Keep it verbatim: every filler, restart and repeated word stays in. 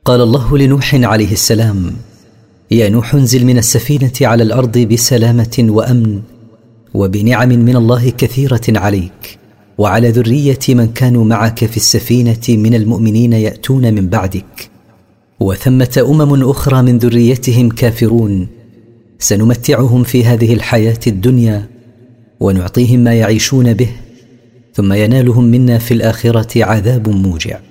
قال الله لنوح عليه السلام: يا نوح انزل من السفينة على الأرض بسلامة وأمن وبنعم من الله كثيرة عليك وعلى ذرية من كانوا معك في السفينة من المؤمنين يأتون من بعدك، وثمة أمم أخرى من ذريتهم كافرون سنمتعهم في هذه الحياة الدنيا ونعطيهم ما يعيشون به، ثم ينالهم منا في الآخرة عذاب موجع.